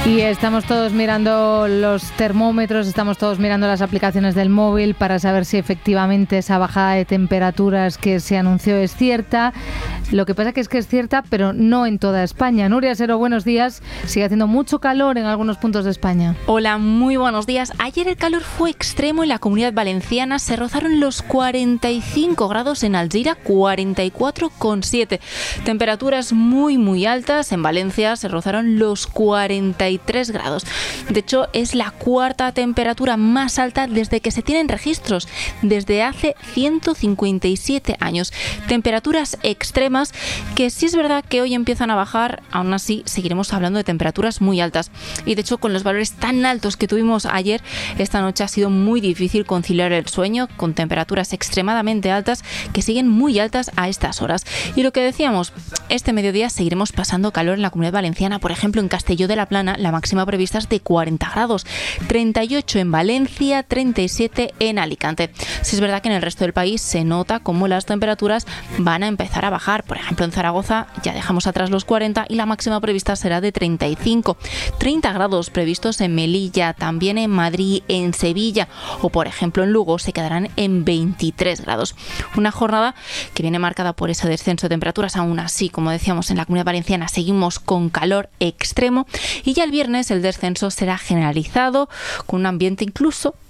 Y estamos todos mirando los termómetros, estamos todos mirando las aplicaciones del móvil para saber si efectivamente esa bajada de temperaturas que se anunció es cierta. Lo que pasa que es cierta, pero no en toda España. Nuria Sero, buenos días. Sigue haciendo mucho calor en algunos puntos de España. Hola, muy buenos días. Ayer el calor fue extremo en la Comunidad Valenciana. Se rozaron los 45 grados en Alzira, 44,7. Temperaturas muy altas. En Valencia se rozaron los 43 grados. De hecho, es la cuarta temperatura más alta desde que se tienen registros, desde hace 157 años. Temperaturas extremas que sí es verdad que hoy empiezan a bajar, aún así seguiremos hablando de temperaturas muy altas. Y de hecho, con los valores tan altos que tuvimos ayer, esta noche ha sido muy difícil conciliar el sueño con temperaturas extremadamente altas que siguen muy altas a estas horas. Y lo que decíamos, este mediodía seguiremos pasando calor en la Comunidad Valenciana. Por ejemplo, en Castelló de la Plana la máxima prevista es de 40 grados, 38 en Valencia, 37 en Alicante. Sí es verdad que en el resto del país se nota cómo las temperaturas van a empezar a bajar. Por ejemplo, en Zaragoza ya dejamos atrás los 40 y la máxima prevista será de 35. 30 grados previstos en Melilla, también en Madrid, en Sevilla o, por ejemplo, en Lugo se quedarán en 23 grados. Una jornada que viene marcada por ese descenso de temperaturas. Aún así, como decíamos, en la Comunidad Valenciana seguimos con calor extremo y ya el viernes el descenso será generalizado con un ambiente incluso